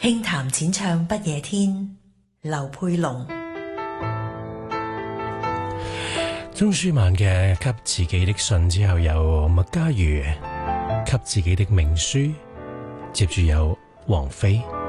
輕談淺唱不夜天，劉佩龍。 鍾舒漫嘅《給自己的信》之後有麥家瑜《給自己的明書》，接住有王菲。